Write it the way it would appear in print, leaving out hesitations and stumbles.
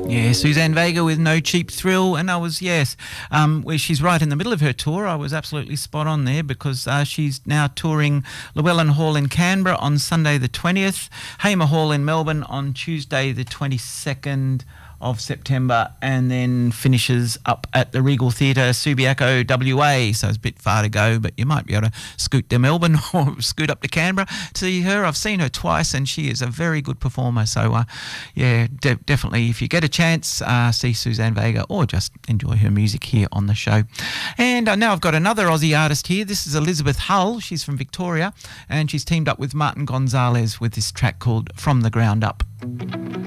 Yeah, Suzanne Vega with No Cheap Thrill, and I was, where she's right in the middle of her tour. I was absolutely spot on there because she's now touring Llewellyn Hall in Canberra on Sunday the 20th, Hamer Hall in Melbourne on Tuesday the 22nd of September, and then finishes up at the Regal Theatre, Subiaco, WA. So it's a bit far to go, but you might be able to scoot to Melbourne or scoot up to Canberra to see her. I've seen her twice, and she is a very good performer. So, definitely, if you get a chance, see Suzanne Vega or just enjoy her music here on the show. And now I've got another Aussie artist here. This is Elizabeth Hull. She's from Victoria, and she's teamed up with Martin Gonzalez with this track called From the Ground Up.